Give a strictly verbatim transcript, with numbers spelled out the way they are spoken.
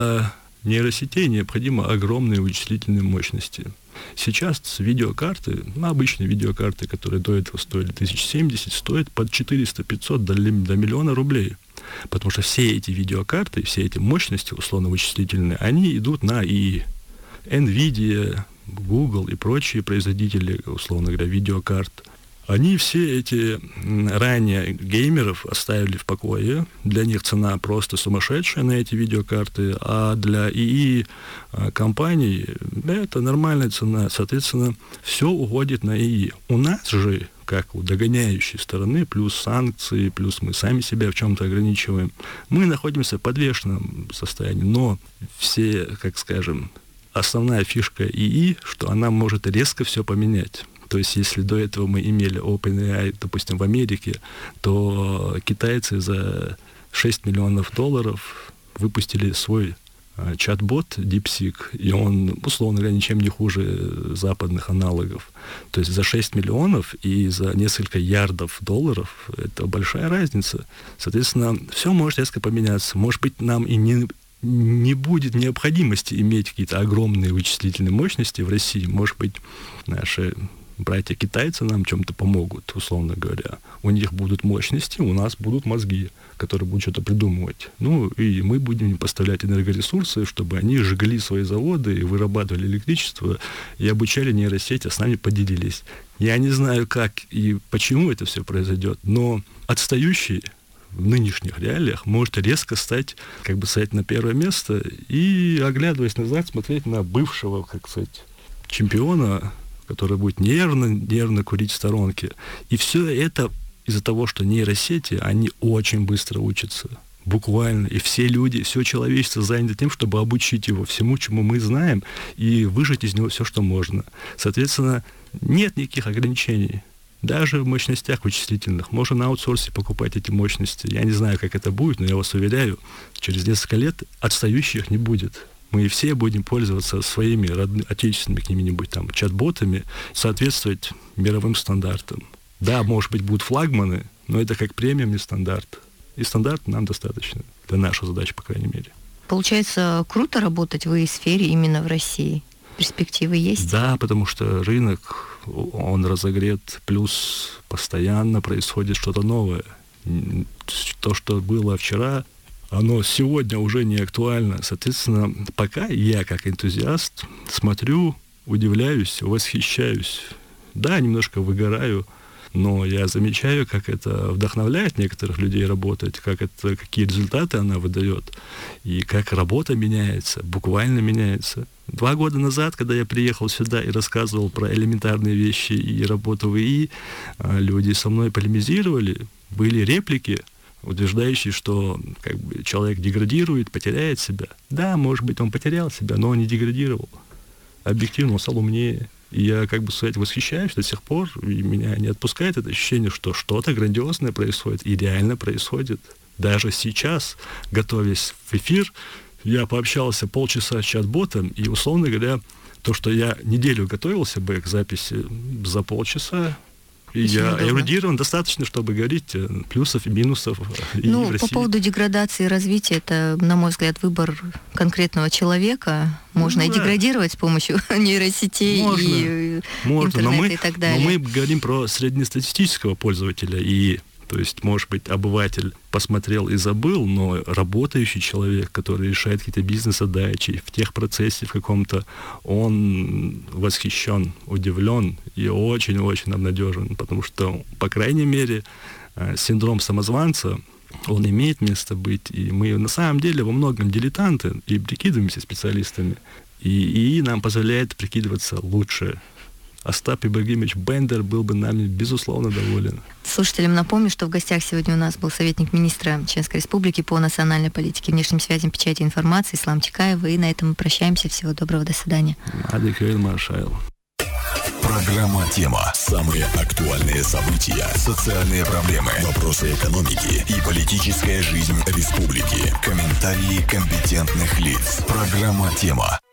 Нейросетей необходимо огромные вычислительные мощности. Сейчас видеокарты, ну, обычные видеокарты, которые до этого стоили тысяча семьдесят, стоят под четыреста-пятьсот до, до миллиона рублей. Потому что все эти видеокарты, все эти мощности условно-вычислительные, они идут на ИИ. NVIDIA, Google и прочие производители, условно говоря, видеокарт, они все эти ранее геймеров оставили в покое. Для них цена просто сумасшедшая на эти видеокарты, а для ИИ компаний это нормальная цена. Соответственно, все уходит на ИИ. У нас же, как у догоняющей стороны, плюс санкции, плюс мы сами себя в чем-то ограничиваем, мы находимся в подвешенном состоянии. Но все, как скажем, основная фишка ИИ, что она может резко все поменять. То есть, если до этого мы имели OpenAI, допустим, в Америке, то китайцы за шесть миллионов долларов выпустили свой а, чат-бот DeepSeek, и он, условно говоря, ничем не хуже западных аналогов. То есть за шесть миллионов и за несколько ярдов долларов это большая разница. Соответственно, все может резко поменяться. Может быть, нам и не... не будет необходимости иметь какие-то огромные вычислительные мощности в России. Может быть, наши братья-китайцы нам чем-то помогут, условно говоря. У них будут мощности, у нас будут мозги, которые будут что-то придумывать. Ну, и мы будем им поставлять энергоресурсы, чтобы они сжигали свои заводы и вырабатывали электричество, и обучали нейросети, а с нами поделились. Я не знаю, как и почему это все произойдет, но отстающий в нынешних реалиях может резко стать, как бы сказать, на первое место и, оглядываясь назад, смотреть на бывшего, как сказать, чемпиона, который будет нервно, нервно курить в сторонке. И все это из-за того, что нейросети, они очень быстро учатся. Буквально. И все люди, все человечество занято тем, чтобы обучить его всему, чему мы знаем, и выжать из него все, что можно. Соответственно, нет никаких ограничений. Даже в мощностях вычислительных. Можно на аутсорсе покупать эти мощности. Я не знаю, как это будет, но я вас уверяю, через несколько лет отстающих не будет. Мы все будем пользоваться своими родными, отечественными какими-нибудь там чат-ботами, соответствовать мировым стандартам. Да, может быть, будут флагманы, но это как премиум, не стандарт. И стандарт нам достаточно. Это наша задача, по крайней мере. Получается, круто работать в сфере именно в России? Перспективы есть? Да, потому что рынок, он разогрет, плюс постоянно происходит что-то новое. То, что было вчера, оно сегодня уже не актуально. Соответственно, пока я, как энтузиаст, смотрю, удивляюсь, восхищаюсь. Да, немножко выгораю, но я замечаю, как это вдохновляет некоторых людей работать, как это, какие результаты она выдает, и как работа меняется, буквально меняется. Два года назад, когда я приехал сюда и рассказывал про элементарные вещи и работу в ИИ, люди со мной полемизировали, были реплики, утверждающие, что как бы, человек деградирует, потеряет себя. Да, может быть, он потерял себя, но он не деградировал. Объективно он стал умнее. И я, как бы сказать, восхищаюсь до сих пор, и меня не отпускает это ощущение, что что-то грандиозное происходит, и реально происходит. Даже сейчас, готовясь в эфир, я пообщался полчаса с чат-ботом, и, условно говоря, то, что я неделю готовился бы к записи за полчаса, и очень я удобно. Эрудирован достаточно, чтобы говорить плюсов и минусов. Ну, и в по поводу деградации и развития, это, на мой взгляд, выбор конкретного человека. Можно ну, и да. деградировать с помощью нейросетей можно, и можно, интернета но мы, и так далее. Но мы говорим про среднестатистического пользователя, и то есть, может быть, обыватель посмотрел и забыл, но работающий человек, который решает какие-то бизнес-задачи в техпроцессе в каком-то, он восхищен, удивлен и очень-очень обнадежен, потому что, по крайней мере, синдром самозванца, он имеет место быть, и мы на самом деле во многом дилетанты и прикидываемся специалистами, и, и нам позволяет прикидываться лучше. Остап Ибрагимович Бендер был бы нами, безусловно, доволен. Слушателям напомню, что в гостях сегодня у нас был советник министра Чеченской Республики по национальной политике, внешним связям, печати и информации Ислам Чекаев. И на этом мы прощаемся. Всего доброго, до свидания. Адеквейн Маршайл. Программа «Тема». Самые актуальные события, социальные проблемы, вопросы экономики и политическая жизнь республики. Комментарии компетентных лиц. Программа «Тема».